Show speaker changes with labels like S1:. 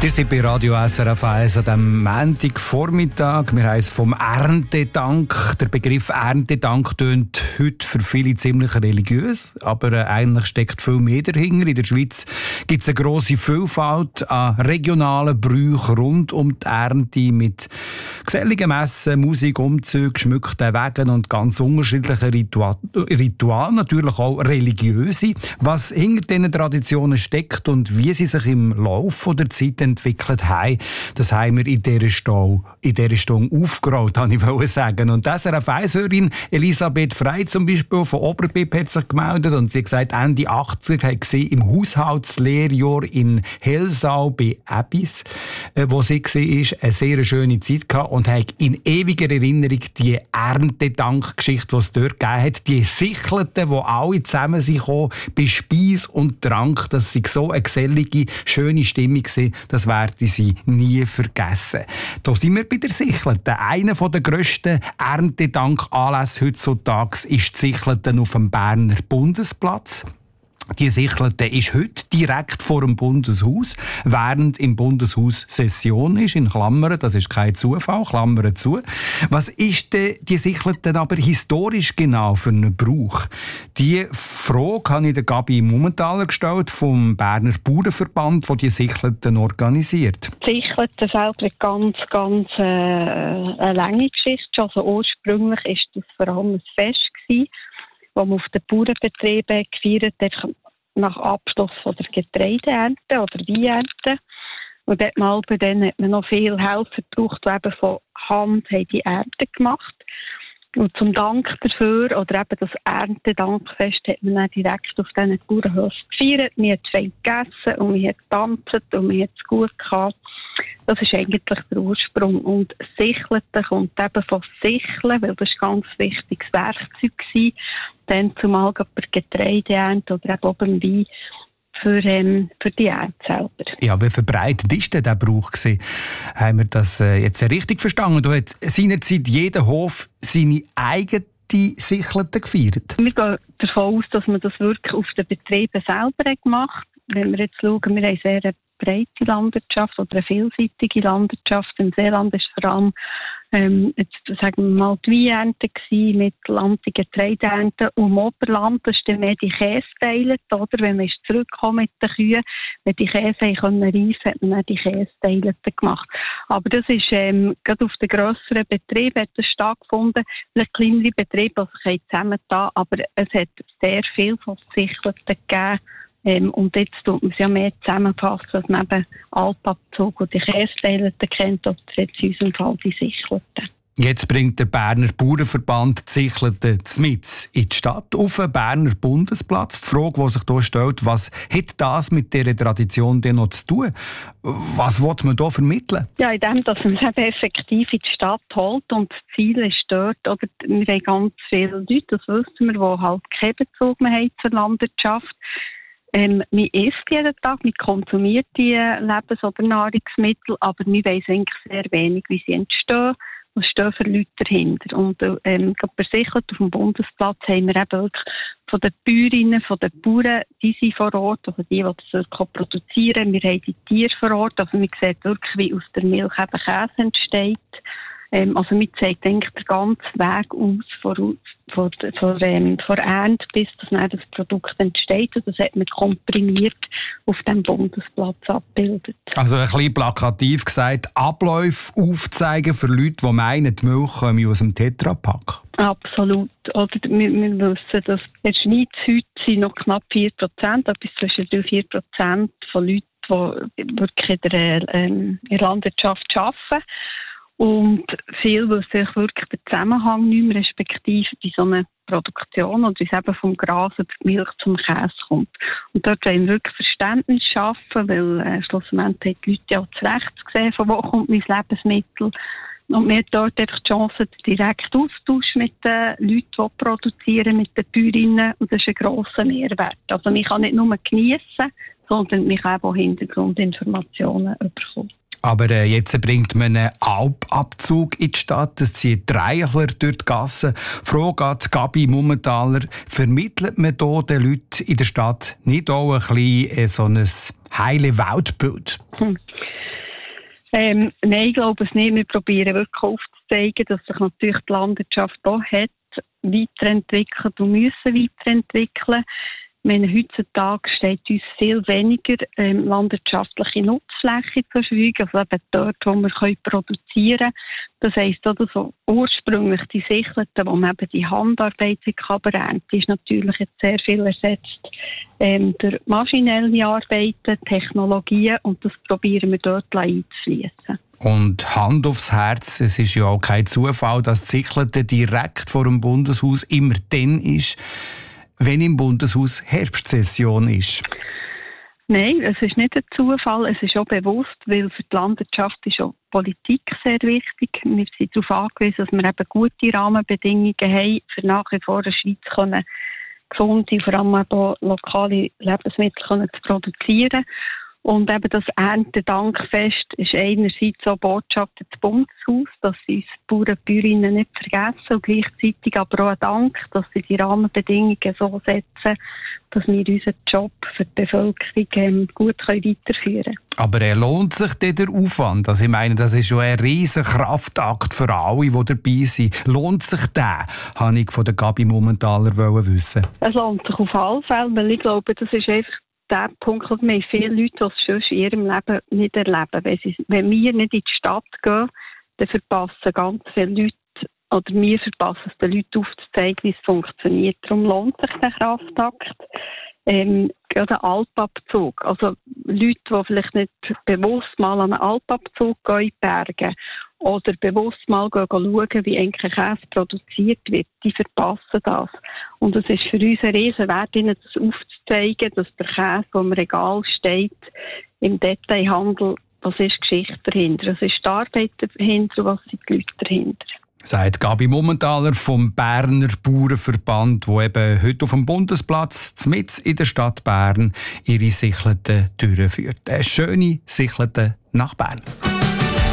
S1: Ihr seid bei Radio SRF 1 an diesem Montagvormittag. Wir haben es vom Erntedank. Der Begriff Erntedank tönt heute für viele ziemlich religiös, aber eigentlich steckt viel mehr dahinter. In der Schweiz gibt es eine grosse Vielfalt an regionalen Brüchen rund um die Ernte mit geselligen Messen, Musik, Umzügen, geschmückten Wegen und ganz unterschiedlichen Ritualen, natürlich auch religiöse. Was hinter diesen Traditionen steckt und wie sie sich im Laufe der Zeit entwickelt haben, das haben wir in dieser Stunde aufgerollt, wollte ich sagen. Und das SRF-1-Hörerin Elisabeth Frey zum Beispiel von Oberbib hat sich gemeldet und sie hat gesagt, Ende 80er hat sie im Haushaltslehrjahr in Helsau bei Abyss, wo sie war, eine sehr schöne Zeit gehabt und hat in ewiger Erinnerung die Erntedank-Geschichte, die es dort gegeben hat, die Sichelten, die alle zusammen sind gekommen, bei Speis und Trank, das war so eine gesellige, schöne Stimmung gewesen, das werden sie nie vergessen. Da sind wir bei der Sichelten. Einer der grössten Erntedank-Anlässe heutzutage ist die Sichelten auf dem Berner Bundesplatz. Die Sichelten ist heute direkt vor dem Bundeshaus, während im Bundeshaus Session ist, in Klammern, das ist kein Zufall, Klammern zu. Was ist denn die Sichelten aber historisch genau für einen Brauch? Die Frage habe ich der Gabi Mumenthaler gestellt, vom Berner Bauernverband, der die Sichelten organisiert.
S2: Die Sichelten selber ganz eine lange Geschichte. Also ursprünglich war das vor allem ein Fest gewesen, wo man auf den Bauernbetrieben gefeiert hat, nach Abschluss von der Getreideernte oder Weinernte. Und dort hat man noch viele Helfer gebraucht, die eben von Hand die Ernte gemacht haben. Und zum Dank dafür, oder eben das Erntedankfest, hat man dann direkt auf diesen Bauernhöfen gefeiert. Man hat fein gegessen und man hat getanzt und man hat es gut gehabt. Das ist eigentlich der Ursprung. Und Sichelten kommt eben von Sicheln, weil das ein ganz wichtiges Werkzeug war. Dann zumal bei Getreideernte oder eben auch beim Wein für die Ernte selber. Ja,
S1: wie verbreitet war denn dieser Brauch? Haben wir das jetzt richtig verstanden? Da hat seinerzeit jeder Hof seine eigene Sichelten gefeiert?
S2: Wir gehen davon aus, dass man das wirklich auf den Betrieben selber gemacht hat. Wenn wir jetzt schauen, wir haben sehr eine breite Landwirtschaft oder eine vielseitige Landwirtschaft. Im Seeland ist vor allem jetzt sagen wir mal die Weinernte gsi, Mittelland die Getreideernte und im Oberland das ist dann mehr die Kästeile, oder? Wenn man zurückkommt mit den Kühen, wenn die Käse reifen konnten, hat man dann die Kästeile gemacht. Aber das ist gerade auf den grösseren Betrieben hat das stattgefunden, vielleicht kleinere Betriebe, die sich zusammengetan, aber es hat sehr viel von Sichelten gegeben. Und jetzt tut man es ja mehr zusammenfassen, dass man eben Alpabzug und die Kästeile kennt, oder jetzt in unserem Fall die Sichelten.
S1: Jetzt bringt der Berner Bauernverband die Sichelten mit in die Stadt auf den Berner Bundesplatz. Die Frage, die sich hier stellt, was hat das mit dieser Tradition denn noch zu tun? Was will man hier vermitteln?
S2: Ja, in dem, dass man es eben effektiv in die Stadt holt und das Ziel ist dort, oder wir haben ganz viele Leute, das wissen wir, die halt keinen Bezug mehr haben zur Landwirtschaft. Man isst jeden Tag, man konsumiert die Lebens- oder Nahrungsmittel, aber man weiss eigentlich sehr wenig, wie sie entstehen. Was stehen für Leute dahinter? Und gerade bei Sichelten auf dem Bundesplatz haben wir eben wirklich von den Bäuerinnen, von den Bauern, die sind vor Ort, also die das wirklich produzieren. Wir haben die Tiere vor Ort, also man sieht wirklich, wie aus der Milch eben Käse entsteht. Also man zeigt eigentlich den ganzen Weg aus von Ernte bis dass das Produkt entsteht. Und das hat man komprimiert auf dem Bundesplatz abgebildet.
S1: Also ein bisschen plakativ gesagt, Abläufe aufzeigen für Leute, die meinen, die Milch komme aus dem Tetrapack.
S2: Absolut. Oder wir wissen, dass in der Schweiz heute sind noch knapp 4%, etwas zwischen 3-4% von Leuten, die wirklich in der Landwirtschaft arbeiten. Und viel wissen sich wirklich den Zusammenhang nicht mehr, respektive bei so einer Produktion oder wie es eben vom Gras über die Milch zum Käse kommt. Und dort wollen wir wirklich Verständnis schaffen, weil schlussendlich haben die Leute ja auch zu Recht gesehen, von wo kommt mein Lebensmittel. Und wir haben dort einfach die Chance, den direkten Austausch mit den Leuten, die produzieren, mit den Bäuerinnen. Und das ist ein grosser Mehrwert. Also man kann nicht nur geniessen, sondern man kann auch Hintergrundinformationen bekommen.
S1: Aber jetzt bringt man einen Alpabzug in die Stadt, es zieht Reichler durch die Gassen. Frage an Gabi Mumenthaler, vermittelt man hier den Leuten in der Stadt nicht auch ein bisschen so ein heile Weltbild?
S2: Nein, ich glaube es nicht. Wir probieren wirklich aufzuzeigen, dass sich natürlich die Landwirtschaft auch hat weiterentwickelt und müssen weiterentwickeln. Ich meine, heutzutage steht uns viel weniger landwirtschaftliche Nutzfläche zur Verfügung, also eben dort, wo wir produzieren können. Das heisst auch, dass ursprünglich die Sichelten, wo man eben die Handarbeit ernten, ist natürlich jetzt sehr viel ersetzt durch maschinelle Arbeiten, Technologien, und das probieren wir dort einzufließen.
S1: Und Hand aufs Herz, es ist ja auch kein Zufall, dass die Sichelten direkt vor dem Bundeshaus immer dann ist, wenn im Bundeshaus Herbstsession ist.
S2: Nein, es ist nicht ein Zufall, es ist auch bewusst, weil für die Landwirtschaft ist auch Politik sehr wichtig. Wir sind darauf angewiesen, dass wir eben gute Rahmenbedingungen haben, für nach wie vor in der Schweiz können gesunde, vor allem auch lokale Lebensmittel zu produzieren. Und eben das Erntedankfest ist einerseits auch Botschaft des Bundeshaus, dass sie uns Bauern und Bäuerinnen nicht vergessen, und gleichzeitig aber auch ein Dank, dass sie die Rahmenbedingungen so setzen, dass wir unseren Job für die Bevölkerung gut weiterführen können.
S1: Aber lohnt sich denn der Aufwand? Also ich meine, das ist schon ein riesen Kraftakt für alle, die dabei sind. Lohnt sich der? Habe ich von der Gabi Mumenthaler wissen.
S2: Es lohnt sich auf alle Fälle, weil ich glaube, das ist einfach der Punkt, dass wir viele Leute, die es sonst in ihrem Leben nicht erleben. Wenn wir nicht in die Stadt gehen, dann verpassen ganz viele Leute, oder wir verpassen es den Leuten aufzuzeigen, wie es funktioniert. Darum lohnt sich der Kraftakt. Gerade der Alpabzug. Also Leute, die vielleicht nicht bewusst mal an einen Alpabzug gehen, Berge, oder bewusst mal schauen, wie eigentlich Käse produziert wird, die verpassen das. Und es ist für uns ein Riesenwert, ihnen das aufzuzeigen, dass der Käse, der im Regal steht, im Detailhandel, was ist Geschichte dahinter, was ist die Arbeit dahinter, was sind die Leute dahinter.
S1: Sagt Gabi Mumenthaler vom Berner Bauernverband, der eben heute auf dem Bundesplatz mitten in der Stadt Bern ihre Sichelten durchführt. Eine schöne Sichelten nach Bern.